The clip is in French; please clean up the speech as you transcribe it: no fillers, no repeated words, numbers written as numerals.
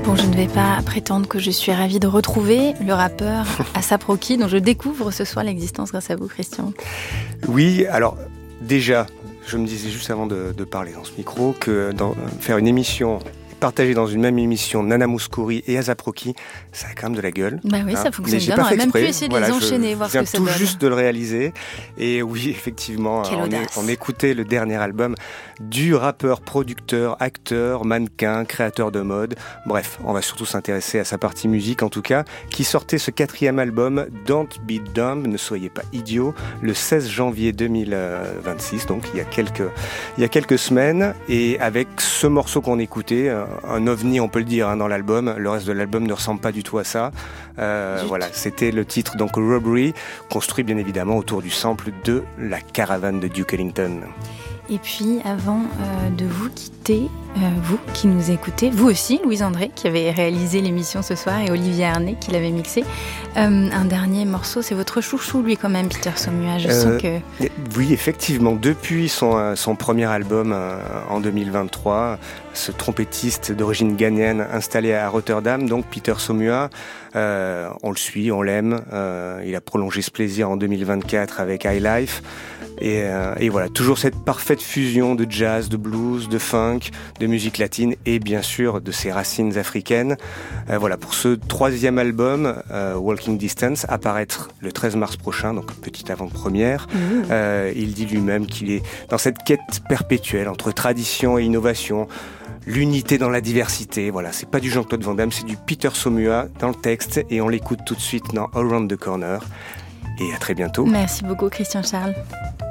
Bon, je ne vais pas prétendre que je suis ravie de retrouver le rappeur A$AP Rocky, dont je découvre ce soir l'existence grâce à vous, Christian. Oui, alors déjà, je me disais juste avant de parler dans ce micro que faire une émission, partager dans une même émission Nana Mouskouri et A$AP Rocky, ça a quand même de la gueule. Bah oui, ça fonctionne bien. On aurait même pu essayer de les enchaîner, voir ce que ça donne. Je viens tout juste de le réaliser. Et oui, effectivement, on écoutait le dernier album du rappeur, producteur, acteur, mannequin, créateur de mode. Bref, on va surtout s'intéresser à sa partie musique, en tout cas, qui sortait ce 4e album, Don't Be Dumb, ne soyez pas idiots, le 16 janvier 2026, donc il y a quelques semaines. Et avec ce morceau qu'on écoutait, un ovni, on peut le dire, dans l'album. Le reste de l'album ne ressemble pas du tout à ça. Voilà, c'était le titre, donc Robbery, construit bien évidemment autour du sample de La Caravane de Duke Ellington. Et puis, avant de vous quitter, vous qui nous écoutez, vous aussi, Louise André, qui avait réalisé l'émission ce soir, et Olivier Arnay, qui l'avait mixé. Un dernier morceau, c'est votre chouchou, lui, quand même, Peter Saumua. Je sens que... Oui, effectivement, depuis son premier album en 2023, ce trompettiste d'origine ghanéenne installé à Rotterdam, donc Peter Saumua, on le suit, on l'aime. Il a prolongé ce plaisir en 2024 avec High Life. Et voilà, toujours cette parfaite fusion de jazz, de blues, de funk, de musique latine et bien sûr de ses racines africaines. Voilà, pour ce 3e album, Walking Distance, apparaître le 13 mars prochain, donc petite avant-première. Il dit lui-même qu'il est dans cette quête perpétuelle entre tradition et innovation, l'unité dans la diversité. Voilà, c'est pas du Jean-Claude Van Damme, c'est du Peter Saumua dans le texte et on l'écoute tout de suite dans Around the Corner. Et à très bientôt. Merci beaucoup, Christian Charles.